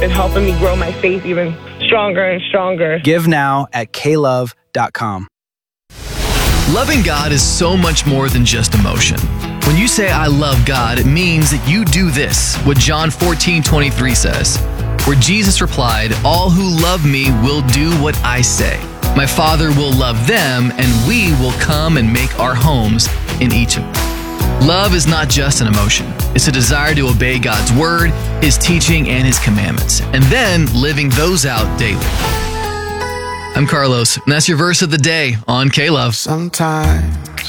and helping me grow my faith even stronger and stronger. Give now at klove.com. Loving God is so much more than just emotion. When you say, I love God, it means that you do this, what John 14:23 says, where Jesus replied, all who love me will do what I say. My Father will love them, and we will come and make our homes in each of them. Love is not just an emotion. It's a desire to obey God's word, His teaching, and His commandments, and then living those out daily. I'm Carlos, and that's your verse of the day on K-Love. Sometimes